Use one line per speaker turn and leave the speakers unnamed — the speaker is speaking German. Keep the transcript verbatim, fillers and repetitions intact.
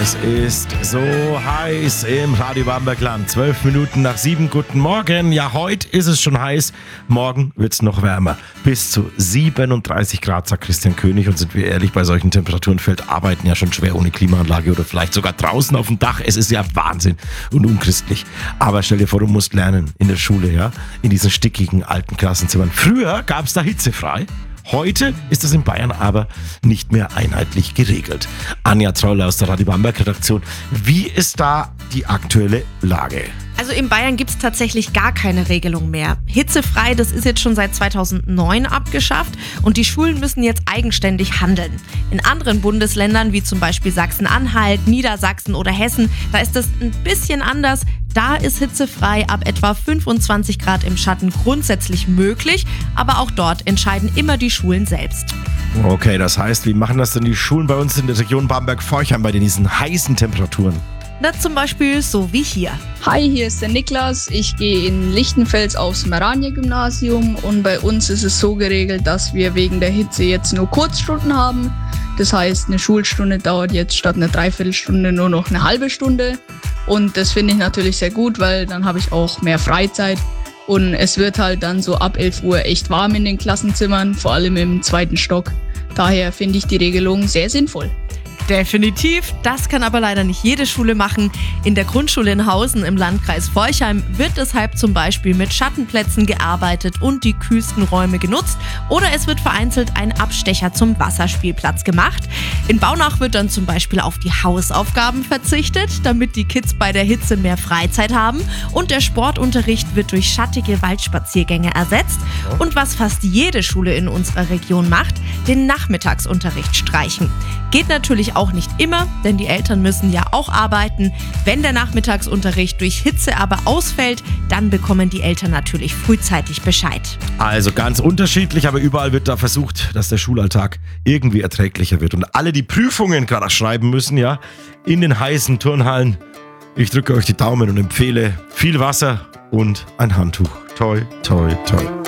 Es ist so heiß im Radio Bambergland. Zwölf Minuten nach sieben. Guten Morgen. Ja, heute ist es schon heiß. Morgen wird es noch wärmer. Bis zu siebenunddreißig Grad, sagt Christian König. Und sind wir ehrlich, bei solchen Temperaturen fällt Arbeiten ja schon schwer ohne Klimaanlage oder vielleicht sogar draußen auf dem Dach. Es ist ja Wahnsinn und unchristlich. Aber stell dir vor, du musst lernen in der Schule, ja, in diesen stickigen alten Klassenzimmern. Früher gab es da hitzefrei. Heute ist es in Bayern aber nicht mehr einheitlich geregelt. Anja Troller aus der Radio Bamberg Redaktion. Wie ist da die aktuelle Lage?
Also in Bayern gibt es tatsächlich gar keine Regelung mehr. Hitzefrei, das ist jetzt schon seit zweitausendneun abgeschafft und die Schulen müssen jetzt eigenständig handeln. In anderen Bundesländern, wie zum Beispiel Sachsen-Anhalt, Niedersachsen oder Hessen, da ist das ein bisschen anders. Da ist hitzefrei ab etwa fünfundzwanzig Grad im Schatten grundsätzlich möglich, aber auch dort entscheiden immer die Schulen selbst.
Okay, das heißt, wie machen das denn die Schulen bei uns in der Region Bamberg-Forchheim bei diesen heißen Temperaturen?
Na, zum Beispiel so wie hier.
Hi, hier ist der Niklas. Ich gehe in Lichtenfels aufs Maranje-Gymnasium und bei uns ist es so geregelt, dass wir wegen der Hitze jetzt nur Kurzstunden haben. Das heißt, eine Schulstunde dauert jetzt statt einer Dreiviertelstunde nur noch eine halbe Stunde. Und das finde ich natürlich sehr gut, weil dann habe ich auch mehr Freizeit. Und es wird halt dann so ab elf Uhr echt warm in den Klassenzimmern, vor allem im zweiten Stock. Daher finde ich die Regelung sehr sinnvoll.
Definitiv, das kann aber leider nicht jede Schule machen. In der Grundschule in Hausen im Landkreis Forchheim wird deshalb zum Beispiel mit Schattenplätzen gearbeitet und die kühlsten Räume genutzt oder es wird vereinzelt ein Abstecher zum Wasserspielplatz gemacht. In Baunach wird dann zum Beispiel auf die Hausaufgaben verzichtet, damit die Kids bei der Hitze mehr Freizeit haben und der Sportunterricht wird durch schattige Waldspaziergänge ersetzt. Und was fast jede Schule in unserer Region macht, den Nachmittagsunterricht streichen. Geht natürlich auch nicht immer, denn die Eltern müssen ja auch arbeiten. Wenn der Nachmittagsunterricht durch Hitze aber ausfällt, dann bekommen die Eltern natürlich frühzeitig Bescheid.
Also ganz unterschiedlich, aber überall wird da versucht, dass der Schulalltag irgendwie erträglicher wird. Und alle, die Prüfungen gerade schreiben müssen, ja, in den heißen Turnhallen, ich drücke euch die Daumen und empfehle viel Wasser und ein Handtuch. Toi, toi, toi.